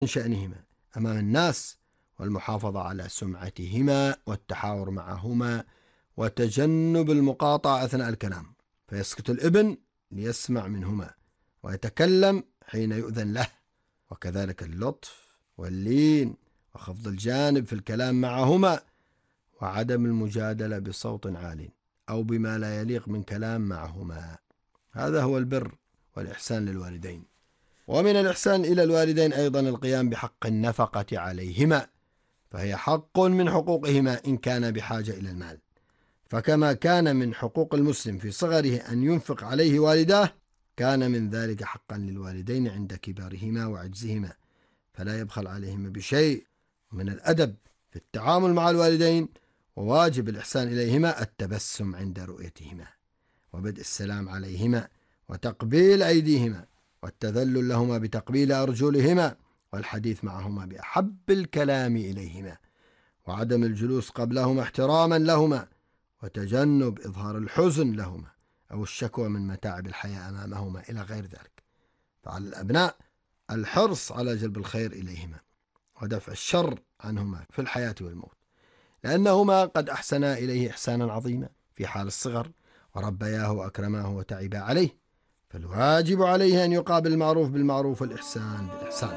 شأنهما أمام الناس، والمحافظة على سمعتهما، والتحاور معهما، وتجنب المقاطعة أثناء الكلام، فيسكت الابن ليسمع منهما ويتكلم حين يؤذن له. وكذلك اللطف واللين وخفض الجانب في الكلام معهما، وعدم المجادلة بصوت عال أو بما لا يليق من كلام معهما. هذا هو البر والإحسان للوالدين. ومن الإحسان إلى الوالدين أيضا القيام بحق النفقة عليهما، فهي حق من حقوقهما إن كان بحاجة إلى المال، فكما كان من حقوق المسلم في صغره أن ينفق عليه والداه، كان من ذلك حقا للوالدين عند كبارهما وعجزهما، فلا يبخل عليهما بشيء. من الأدب في التعامل مع الوالدين وواجب الإحسان إليهما التبسم عند رؤيتهما، وبدء السلام عليهما، وتقبيل أيديهما، والتذلل لهما بتقبيل أرجلهما، والحديث معهما بأحب الكلام إليهما، وعدم الجلوس قبلهما احتراما لهما، وتجنب إظهار الحزن لهما أو الشكوى من متاعب الحياة أمامهما إلى غير ذلك. فعلى الأبناء الحرص على جلب الخير إليهما ودفع الشر عنهما في الحياة والموت، لأنهما قد أحسنا إليه إحسانا عظيما في حال الصغر، وربياه وأكرماه وتعبا عليه، فالواجب عليه أن يقابل المعروف بالمعروف والإحسان بالإحسان.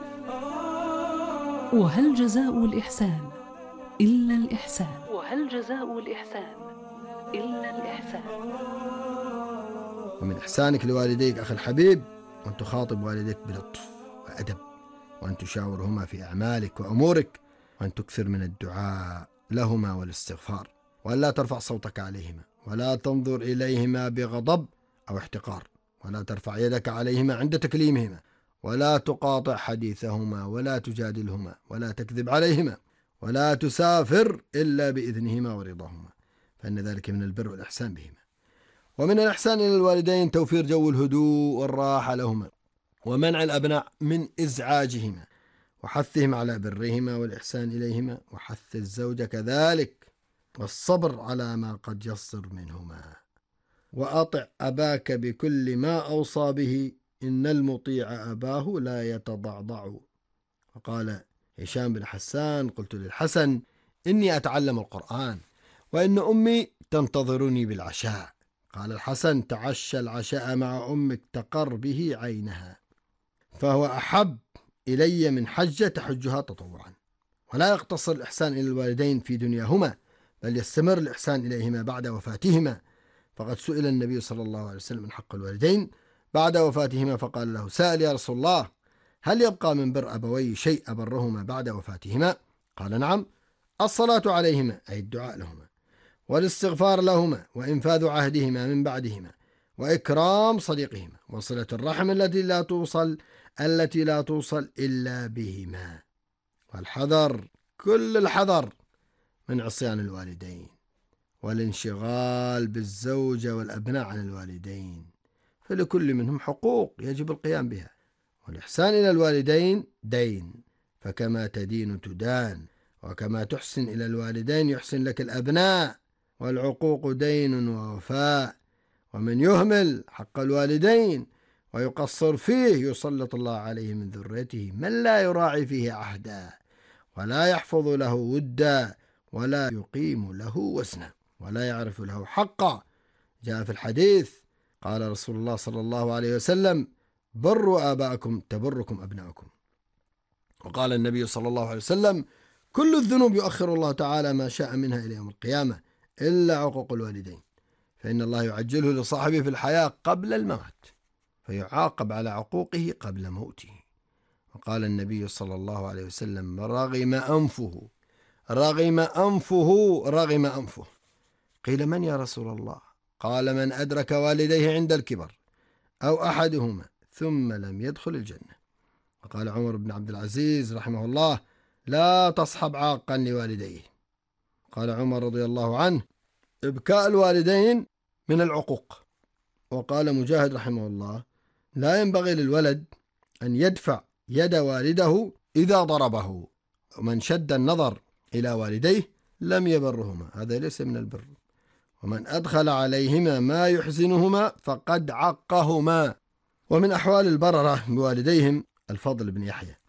وهل جزاء الإحسان إلا الإحسان؟ وهل جزاء الإحسان إلا الإحسان؟ ومن إحسانك لوالديك أخي الحبيب أن تخاطب والديك بلطف وأدب، وأن تشاورهما في أعمالك وأمورك، وأن تكثر من الدعاء لهما والاستغفار، وأن لا ترفع صوتك عليهما، ولا تنظر إليهما بغضب أو احتقار، ولا ترفع يدك عليهما عند تكليمهما، ولا تقاطع حديثهما، ولا تجادلهما، ولا تكذب عليهما، ولا تسافر إلا بإذنهما ورضاهما، فإن ذلك من البر والإحسان بهما. ومن الإحسان إلى الوالدين توفير جو الهدوء والراحة لهما، ومنع الأبناء من إزعاجهما، وحثهم على برهما والإحسان إليهما، وحث الزوجة كذلك، والصبر على ما قد يصدر منهما. وأطع أباك بكل ما أوصى به، إن المطيع أباه لا يتضعضع. وقال هشام بن حسان: قلت للحسن: إني أتعلم القرآن، وإن أمي تنتظرني بالعشاء. قال الحسن: تعشى العشاء مع أمك تقر به عينها، فهو أحب إلي من حجة تحجها تطوعا. ولا يقتصر الإحسان إلى الوالدين في دنياهما، بل يستمر الإحسان إليهما بعد وفاتهما، فقد سئل النبي صلى الله عليه وسلم من حق الوالدين بعد وفاتهما، فقال له سائل: يا رسول الله، هل يبقى من بر أبوي شيء أبرهما بعد وفاتهما؟ قال: نعم، الصلاة عليهما أي الدعاء لهما، والاستغفار لهما، وإنفاذ عهدهما من بعدهما، وإكرام صديقهما، وصلة الرحم التي لا توصل إلا بهما، والحذر كل الحذر من عصيان الوالدين، والانشغال بالزوجة والأبناء عن الوالدين، فلكل منهم حقوق يجب القيام بها. والإحسان إلى الوالدين دين، فكما تدين تدان، وكما تحسن إلى الوالدين يحسن لك الأبناء، والعقوق دين ووفاء، ومن يهمل حق الوالدين ويقصر فيه يسلط الله عليه من ذريته من لا يراعي فيه عهدا، ولا يحفظ له ودا، ولا يقيم له وزنا، ولا يعرف له حقا. جاء في الحديث قال رسول الله صلى الله عليه وسلم: بروا آباءكم تبركم أبناءكم. وقال النبي صلى الله عليه وسلم: كل الذنوب يؤخر الله تعالى ما شاء منها إلى يوم القيامة إلا عقوق الوالدين، فإن الله يعجله لصاحبه في الحياة قبل الموت، فيعاقب على عقوقه قبل موته. وقال النبي صلى الله عليه وسلم: رغم أنفه رغم أنفه رغم أنفه. قيل: من يا رسول الله؟ قال: من أدرك والديه عند الكبر أو أحدهما ثم لم يدخل الجنة. وقال عمر بن عبد العزيز رحمه الله: لا تصحب عاقا لوالديه. قال عمر رضي الله عنه: إبكاء الوالدين من العقوق. وقال مجاهد رحمه الله: لا ينبغي للولد أن يدفع يد والده إذا ضربه، ومن شد النظر إلى والديه لم يبرهما، هذا ليس من البر. ومن أدخل عليهما ما يحزنهما فقد عقهما. ومن أحوال البررة بوالديهم الفضل بن يحيى